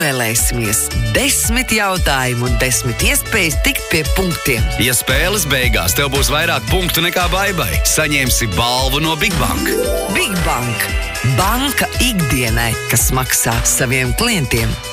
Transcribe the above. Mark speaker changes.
Speaker 1: Vēlēsimies 10 jautājumu un 10 iespējas tikt pie punktiem.
Speaker 2: Ja spēles beigās tev būs vairāk punktu nekā baibai, saņemsi balvu no Big Bank.
Speaker 1: Big Bank. Banka ikdienai, kas maksā saviem klientiem.